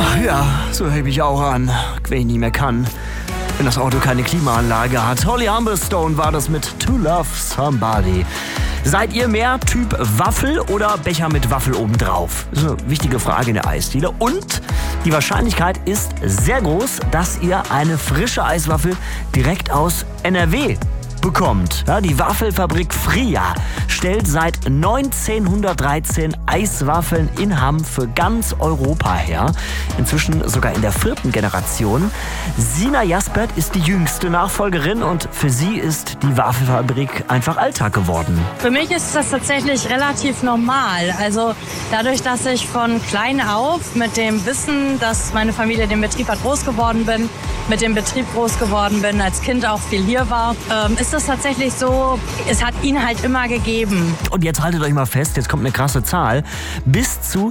Ja, so hebe ich auch an, wenn ich nicht mehr kann. Wenn das Auto keine Klimaanlage hat. Holly Humberstone war das mit To Love Somebody. Seid ihr mehr Typ Waffel oder Becher mit Waffel obendrauf? Das ist eine wichtige Frage in der Eisdiele. Und die Wahrscheinlichkeit ist sehr groß, dass ihr eine frische Eiswaffel direkt aus NRW bekommt. Ja, die Waffelfabrik Fria stellt seit 1913 Eiswaffeln in Hamm für ganz Europa her. Inzwischen sogar in der 4. Generation. Sina Jaspert ist die jüngste Nachfolgerin und für sie ist die Waffelfabrik einfach Alltag geworden. Für mich ist das tatsächlich relativ normal. Also dadurch, dass ich von klein auf mit dem Wissen, dass meine Familie den Betrieb hat, groß geworden bin, mit dem Betrieb groß geworden bin, als Kind auch viel hier war, ist es tatsächlich so, es hat ihn halt immer gegeben. Und jetzt haltet euch mal fest, jetzt kommt eine krasse Zahl. Bis zu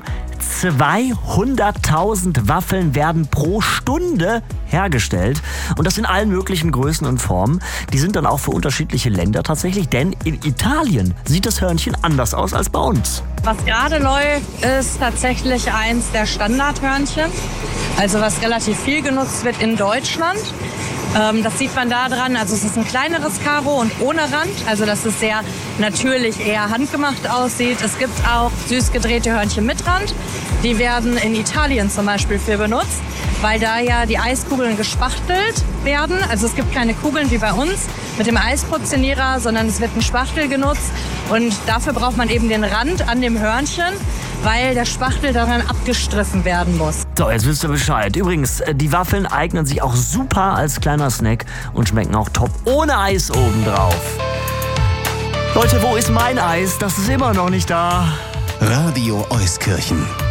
200.000 Waffeln werden pro Stunde hergestellt. Und das in allen möglichen Größen und Formen. Die sind dann auch für unterschiedliche Länder tatsächlich, denn in Italien sieht das Hörnchen anders aus als bei uns. Was gerade läuft, ist tatsächlich eins der Standardhörnchen. Also was relativ viel genutzt wird in Deutschland. Das sieht man da dran, also es ist ein kleineres Karo und ohne Rand, also dass es sehr natürlich eher handgemacht aussieht. Es gibt auch süß gedrehte Hörnchen mit Rand, die werden in Italien zum Beispiel für benutzt, weil da ja die Eiskugeln gespachtelt werden. Also es gibt keine Kugeln wie bei uns mit dem Eisportionierer, sondern es wird ein Spachtel genutzt und dafür braucht man eben den Rand an dem Hörnchen, weil der Spachtel daran abgestriffen werden muss. So, jetzt wisst ihr Bescheid. Übrigens, die Waffeln eignen sich auch super als kleiner Snack und schmecken auch top ohne Eis obendrauf. Leute, wo ist mein Eis? Das ist immer noch nicht da. Radio Euskirchen.